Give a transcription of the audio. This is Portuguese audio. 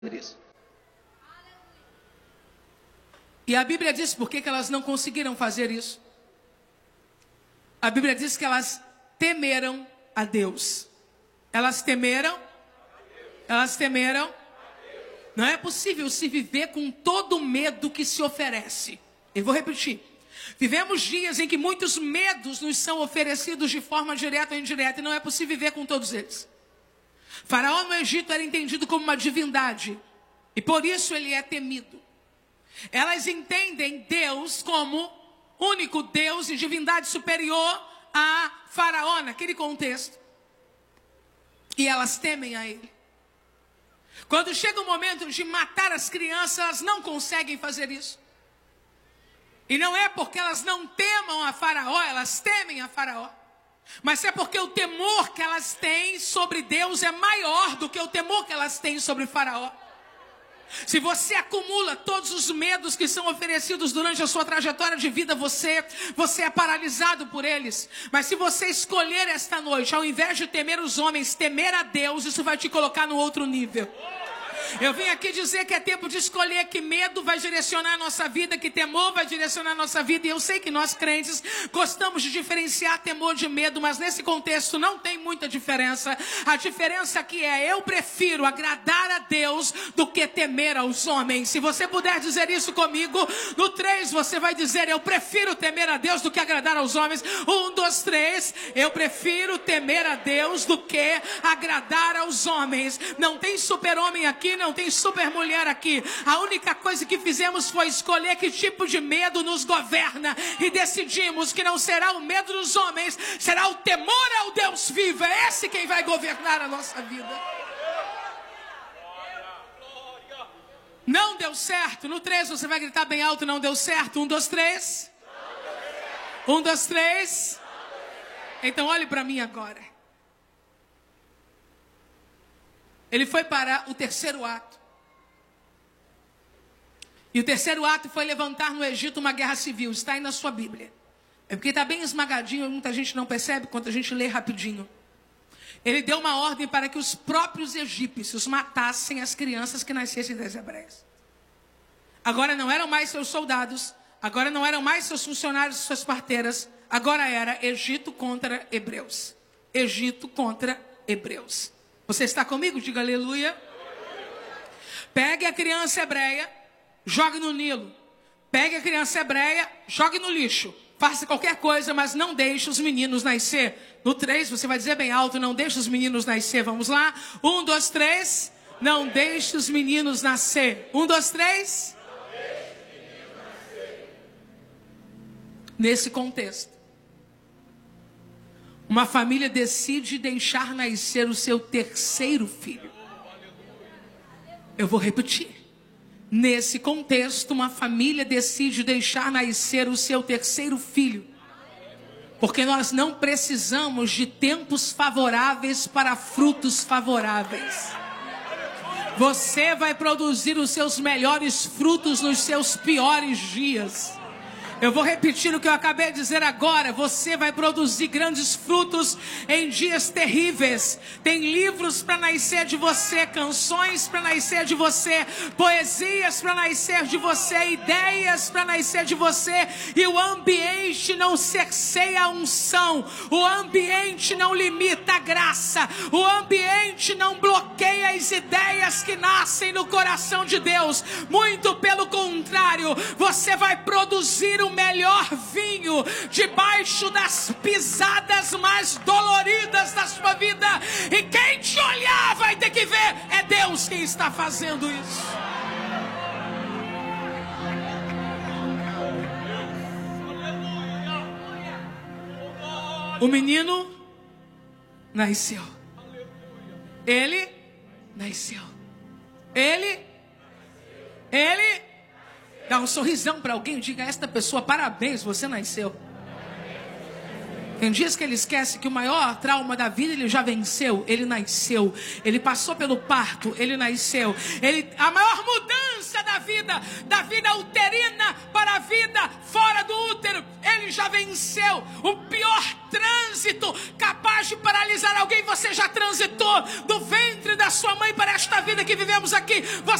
isso. E a Bíblia diz por que elas não conseguiram fazer isso. A Bíblia diz que elas temeram a Deus. Elas temeram. Elas temeram. Não é possível se viver com todo o medo que se oferece. Eu vou repetir. Vivemos dias em que muitos medos nos são oferecidos de forma direta ou indireta. E não é possível viver com todos eles. Faraó no Egito era entendido como uma divindade. E por isso ele é temido. Elas entendem Deus como único Deus e divindade superior a Faraó naquele contexto. E elas temem a ele. Quando chega o momento de matar as crianças, elas não conseguem fazer isso. E não é porque elas não temam a Faraó, elas temem a Faraó. Mas é porque o temor que elas têm sobre Deus é maior do que o temor que elas têm sobre Faraó. Se você acumula todos os medos que são oferecidos durante a sua trajetória de vida, você é paralisado por eles. Mas se você escolher esta noite, ao invés de temer os homens, temer a Deus, isso vai te colocar no outro nível. Eu vim aqui dizer que é tempo de escolher que medo vai direcionar a nossa vida, que temor vai direcionar a nossa vida. E eu sei que nós crentes gostamos de diferenciar temor de medo, mas nesse contexto não tem muita diferença. A diferença aqui é: eu prefiro agradar a Deus do que temer aos homens. Se você puder dizer isso comigo, no 3 você vai dizer: eu prefiro temer a Deus do que agradar aos homens. 1, 2, 3, eu prefiro temer a Deus do que agradar aos homens. Não tem super-homem aqui, não tem super mulher aqui. A única coisa que fizemos foi escolher que tipo de medo nos governa. E decidimos que não será o medo dos homens, será o temor ao Deus vivo. É esse quem vai governar a nossa vida. Não deu certo. No 3 você vai gritar bem alto: não deu certo. 1, 2, 3. 1, 2, 3. Então olhe para mim agora. Ele foi para o terceiro ato. E o terceiro ato foi levantar no Egito uma guerra civil. Está aí na sua Bíblia. É porque está bem esmagadinho, muita gente não percebe quando a gente lê rapidinho. Ele deu uma ordem para que os próprios egípcios matassem as crianças que nascessem das hebreias. Agora não eram mais seus soldados, agora não eram mais seus funcionários, suas parteiras. Agora era Egito contra hebreus. Egito contra hebreus. Você está comigo? Diga aleluia. Pegue a criança hebreia, jogue no Nilo. Pegue a criança hebreia, jogue no lixo. Faça qualquer coisa, mas não deixe os meninos nascer. No 3 você vai dizer bem alto: não deixe os meninos nascer. Vamos lá? 1, 2, 3. Não deixe os meninos nascer. 1, 2, 3. Nesse contexto, uma família decide deixar nascer o seu terceiro filho. Eu vou repetir. Nesse contexto, uma família decide deixar nascer o seu terceiro filho. Porque nós não precisamos de tempos favoráveis para frutos favoráveis. Você vai produzir os seus melhores frutos nos seus piores dias. Eu vou repetir o que eu acabei de dizer agora. Você vai produzir grandes frutos em dias terríveis. Tem livros para nascer de você, canções para nascer de você, poesias para nascer de você, ideias para nascer de você. E o ambiente não cerceia a unção. O ambiente não limita a graça. O ambiente não bloqueia as ideias que nascem no coração de Deus. Muito pelo contrário, você vai produzir o melhor vinho debaixo das pisadas mais doloridas da sua vida. E quem te olhar vai ter que ver: é Deus quem está fazendo isso. O menino nasceu. Ele nasceu. Ele dá um sorrisão para alguém e diga a esta pessoa: parabéns, você nasceu. Tem dias que ele esquece que o maior trauma da vida ele já venceu. Ele nasceu. Ele passou pelo parto. Ele nasceu. A maior mudança da vida uterina para a vida fora do útero, ele já venceu. O pior trânsito capaz de paralisar alguém, você já transitou do ventre da sua mãe para esta vida que vivemos aqui.